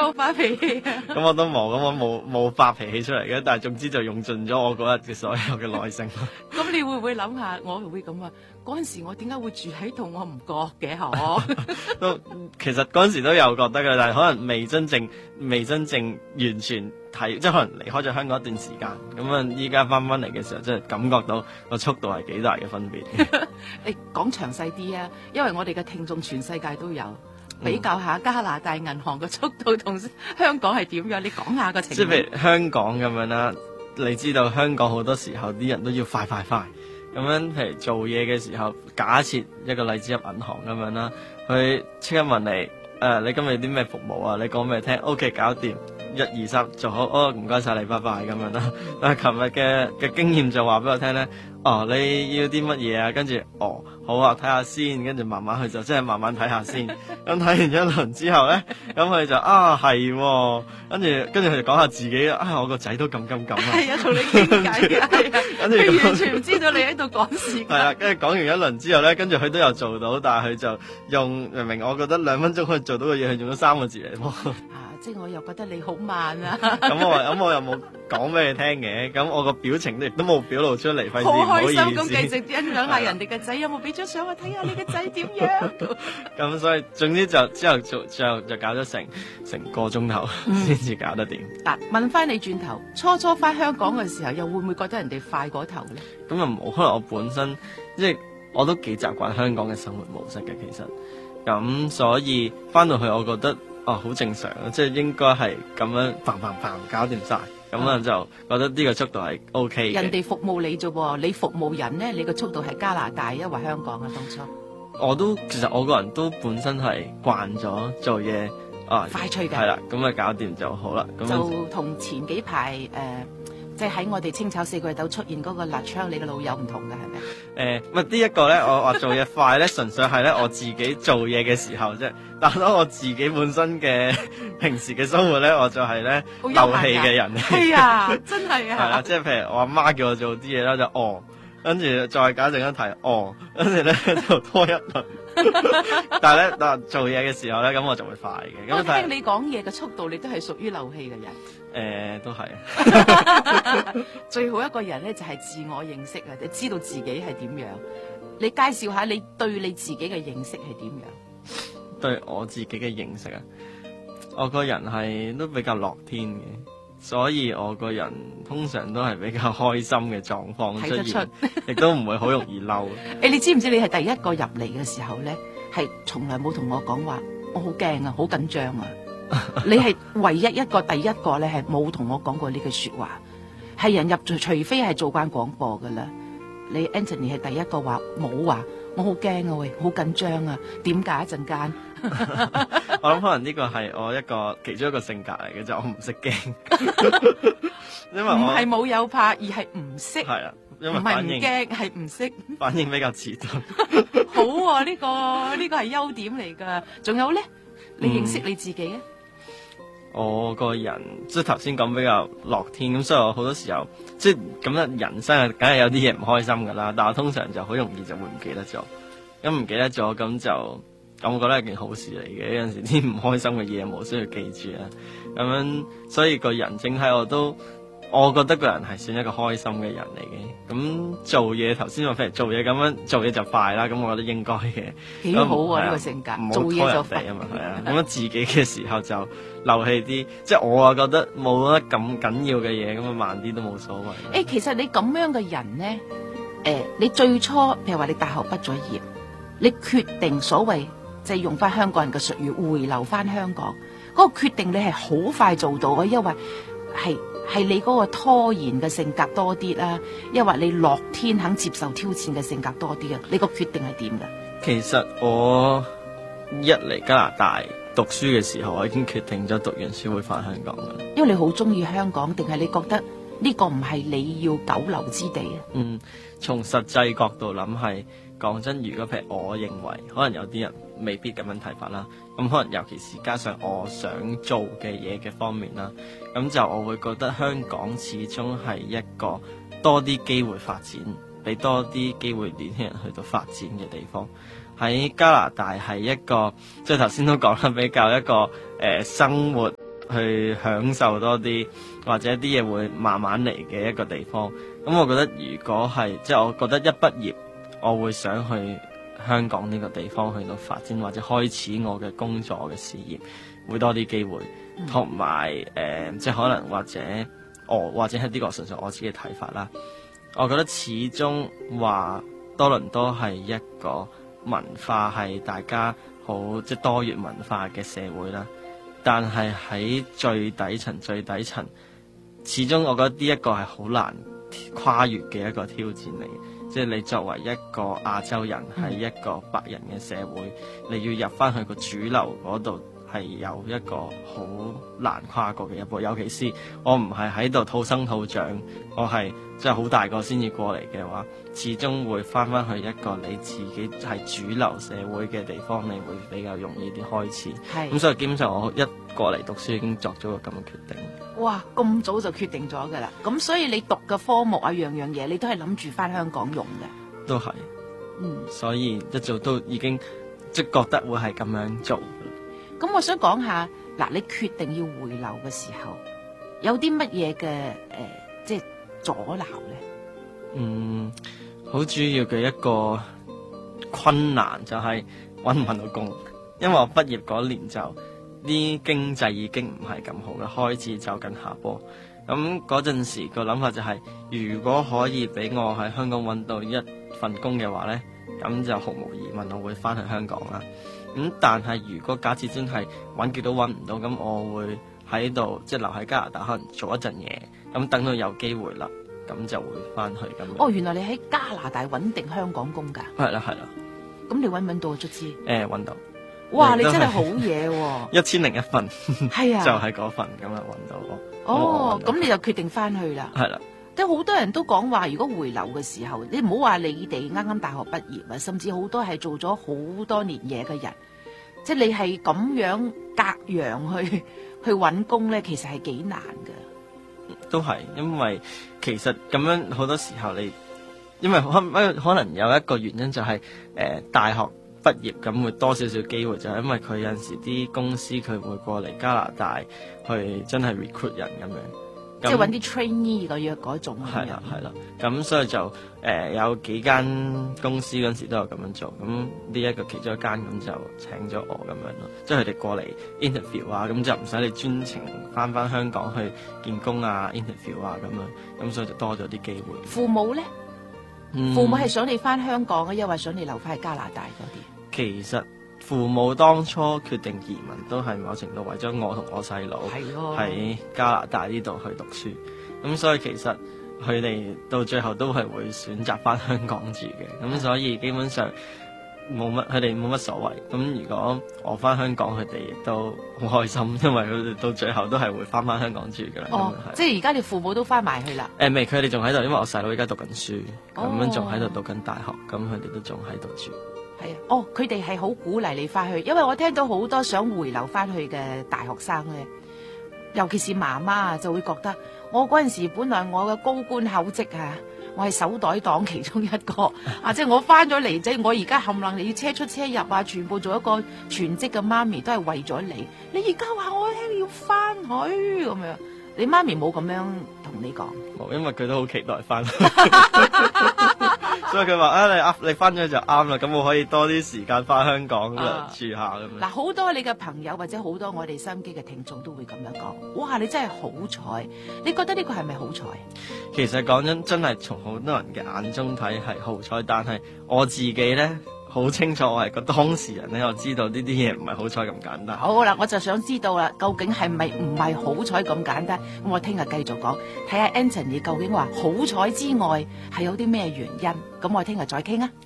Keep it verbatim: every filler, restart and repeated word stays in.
冇發脾氣啊？ 咁我都冇，咁我冇冇發脾氣出嚟嘅，但係總之就用盡咗我嗰日嘅所有嘅耐性。 咁你會唔會諗下？我會咁啊？嗰陣時我點解會住喺度？我唔覺嘅嗬。 都其實嗰陣時都有覺得嘅，但係可能未真正未真正完全睇，即係可能離開咗香港一段時間，咁啊依家翻翻嚟嘅時候，真係感覺到個速度係幾大嘅分別。 你講詳細啲啊，因為我哋嘅聽眾全世界都有。比較下加拿大銀行嘅速度同香港係點樣？你講下個情況。 即係譬如香港咁樣啦，你知道香港好多時候啲人都要快快快咁樣，譬如做嘢嘅時候，假設一個例子入銀行咁樣啦，佢即刻問你誒、呃，你今日有啲咩服務啊？你講俾佢聽 ，OK， 搞掂，一二三，做好，哦，唔該晒你，拜拜咁樣啦。但係琴日嘅嘅經驗就話俾我聽咧，哦，你要啲乜嘢啊？跟住，哦，好啊，睇下先，跟住慢慢去就即係慢慢睇下先。咁睇完一輪之後咧，咁佢就啊係、哦，跟住跟住佢就講下自己啊，我個仔都咁咁咁啊。係啊，同你傾偈啊，係啊， 跟住佢完全唔知道你喺度趕時間。 係啊，跟住講完一輪之後咧，跟住佢都有做到，但係佢就用明明我覺得兩分鐘可以做到嘅嘢，佢用咗三個字嚟幫。 啊，即係我又覺得你好慢啊。 咁我咁我又冇講俾你聽嘅，咁我個表情亦都冇表露出嚟，費事唔好意思。 好開心咁繼續欣賞下人哋嘅仔，有冇俾張相我睇下你嘅仔點樣？ 咁所以總之就之後做最後就搞咗成成個鐘頭先至搞得掂。 嗱、嗯，問翻你轉頭，初初翻香港嘅時候，又會唔會覺得人哋快過頭咧？ 咁又冇，可能我本身即係我都幾習慣香港嘅生活模式嘅，其實咁所以翻到去我覺得哦好正常，即係應該係咁樣嘭嘭嘭搞掂晒。咁啊就覺得呢個速度係 O K 嘅。 人哋服務你啫喎，你服務人咧，你個速度係加拿大抑或香港啊？當初我都其實我個人都本身係慣咗做嘢啊， 快脆嘅， 係啦，咁啊搞掂就好啦。咁就同前幾排誒，即係喺我哋清炒四季豆出現嗰個辣槍，你嘅老友唔同嘅係咪？ 誒，唔係呢一個咧，我話做嘢快咧，純粹係咧我自己做嘢嘅時候啫。但係當我自己本身嘅平時嘅生活咧，我就係咧漏氣嘅人。 係啊，真係啊。 係啦，即係譬如我阿媽叫我做啲嘢啦，就哦，跟住再搞陣間提哦，跟住咧就拖一輪。但係咧，嗱做嘢嘅時候咧，咁我就會快嘅。 我聽你講嘢嘅速度，你都係屬於漏氣嘅人。 誒、呃，都係。 最好一個人咧就係、是、自我認識啊，你知道自己係點樣。你介紹下你對你自己嘅認識係點樣？ 對我自己嘅認識啊，我個人係都比較樂天嘅，所以我個人通常都係比較開心嘅狀況出現，亦都唔會好容易嬲。 誒，你知唔知你係第一個入嚟嘅時候咧，係從來冇同我講話，我好驚啊，好緊張啊。你係唯一一個第一個咧係冇同我講過呢句說話，係人入除非係做慣廣播噶啦。你 Anthony 係第一個話冇話，我好驚啊喂，好緊張啊，點解一陣間？ 我諗可能呢個係我一個其中一個性格嚟嘅，就我唔識驚，因為我唔係冇有怕，而係唔識。 係啊，因為唔係唔驚，係唔識。 反應比較遲鈍。 好啊，呢、這個呢、這個係優點嚟噶。仲有咧，你認識你自己啊？ 嗯、我個人即係頭先講比較樂天，咁所以我好多時候即係咁樣人生啊，梗係有啲嘢唔開心噶啦。但係我通常就好容易就會唔記得咗，咁唔記得咗咁就。咁我覺得係件好事嚟嘅，有陣時啲唔開心嘅嘢冇需要記住啊，咁樣所以個人整體我都，我覺得個人係算一個開心嘅人嚟嘅。咁做嘢頭先話譬如做嘢咁樣做嘢就快啦，咁我覺得應該嘅。 幾好啊呢個性格，做嘢就快啊嘛，係啊。咁樣自己嘅時候就漏氣啲，即係我啊覺得冇得咁緊要嘅嘢，咁啊慢啲都冇所謂。 誒，其實你咁樣嘅人咧，誒，你最初譬如話你大學畢咗業，你決定所謂。即係用翻香港人嘅術語回流翻香港，嗰個決定你係好快做到嘅，因為係係你嗰個拖延嘅性格多啲啦，因為你樂天肯接受挑戰嘅性格多啲啊，你個決定係點㗎？ 其實我一嚟加拿大讀書嘅時候，我已經決定咗讀完書會翻香港㗎。因為你好中意香港，定係你覺得呢個唔係你要久留之地啊？ 嗯，從實際角度諗係。講真，如果譬如我認為，可能有啲人未必咁樣睇法啦。咁可能尤其是加上我想做嘅嘢嘅方面啦，咁就我會覺得香港始終係一個多啲機會發展，俾多啲機會年輕人去到發展嘅地方。喺加拿大係一個，即係頭先都講啦，比較一個誒、呃、生活去享受多啲，或者啲嘢會慢慢嚟嘅一個地方。咁我覺得如果係即係我覺得一畢業，我會想去香港呢個地方去到發展，或者開始我嘅工作嘅事業，會多啲機會，同埋誒即係可能或者我或者係呢個純粹我自己嘅睇法啦。我覺得始終話多倫多係一個文化係大家好即係多元文化嘅社會啦，但係喺最底層最底層，始終我覺得呢一個係好難跨越嘅一個挑戰嚟。即係你作為一個亞洲人喺一個白人嘅社會，你要入翻去個主流嗰度，係有一個好難跨過嘅一步。尤其是我唔係喺度土生土長，我係即係好大個先至過嚟嘅話，始終會翻翻去一個你自己係主流社會嘅地方，你會比較容易啲開始。係咁，所以基本上我一過嚟讀書已經作咗個咁嘅決定。 哇！咁早就決定咗㗎啦。咁所以你讀嘅科目啊，樣樣嘢你都係諗住翻香港用嘅。 都係。嗯。所以一早都已經即係覺得會係咁樣做。 咁我想講下嗱，你決定要回流嘅時候，有啲乜嘢嘅誒，即係阻撓咧？ 嗯，好主要嘅一個困難就係揾唔揾到工，因為我畢業嗰年就啲經濟已經唔係咁好嘅，開始走緊下坡。咁嗰陣時個諗法就係、是，如果可以俾我喺香港揾到一份工嘅話咧，咁就毫無疑問我會翻去香港啦。咁但係如果假設真係揾極都揾唔到，咁我會喺度即係留喺加拿大，可能做一陣嘢，咁等到有機會啦，咁就會翻去咁。 哦，原來你喺加拿大揾定香港工㗎？ 係啦係啦。 咁你揾唔揾到卒之？誒、 欸，揾到。 哇！你真係好嘢喎！ 一千零一份， 係啊， 就係嗰份咁啊揾到我。 哦，咁你就決定翻去啦。 係啦。 即係好多人都講話，如果回流嘅時候，你唔好話你哋啱啱大學畢業啊，甚至好多係做咗好多年嘢嘅人，即係你係咁樣隔洋去去揾工咧，其實係幾難㗎。 都係，因為其實咁樣好多時候你，因為可可能有一個原因就係、是、誒、呃、大學畢業咁會多少少機會，就係因為佢有陣時啲公司佢會過嚟加拿大去真係 recruit 人咁樣。 即係揾啲 trainee 嘅約嗰種。 係啦係啦，咁所以就誒、呃、有幾間公司嗰陣時都有咁樣做，咁呢一個其中一間咁就請咗我咁樣咯，即係佢哋過嚟 interview 啊，咁就唔使你專程翻翻香港去見工啊 interview 啊咁樣，咁所以就多咗啲機會。 父母咧、嗯，父母係想你翻香港啊，抑或想你留翻喺加拿大嗰啲？ 其實父母當初決定移民都係某程度為咗我同我細佬喺加拿大呢度去讀書，咁所以其實佢哋到最後都係會選擇翻香港住嘅，咁所以基本上冇乜，佢哋冇乜所謂。咁如果我翻香港，佢哋亦都好開心，因為佢哋到最後都係會翻翻香港住噶啦。 哦，即係而家你父母都翻埋去啦？ 誒，未，佢哋仲喺度，因為我細佬而家讀緊書，咁、哦、樣仲喺度讀緊大學，咁佢哋都仲喺度住。 係啊，哦，佢哋係好鼓勵你翻去，因為我聽到好多想回流翻去嘅大學生咧，尤其是媽媽啊，就會覺得我嗰陣時本來我嘅高官厚職啊，我係手袋黨其中一個啊，即係我翻咗嚟，即係我而家冚唪唥你要車出車入啊，全部做一個全職嘅媽咪都係為咗你，你而家話我聽要翻去咁樣，你媽咪冇咁樣同你講？ 冇，因為佢都好期待翻。所以佢話啊，你啊，你翻咗就啱啦，咁我可以多啲時間翻香港啦、啊、住下咁樣。 嗱，好多你嘅朋友或者好多我哋收音機嘅聽眾都會咁樣講，哇！你真係好彩，你覺得呢個係咪好彩？ 其實講真，真係從好多人嘅眼中睇係好彩，但係我自己咧好清楚，我係個當事人咧，我知道呢啲嘢唔係好彩咁簡單。 好啦，我就想知道啦，究竟係咪唔係好彩咁簡單？咁我聽日繼續講，睇下 Anthony 究竟話好彩之外係有啲咩原因？咁我聽日再傾啊。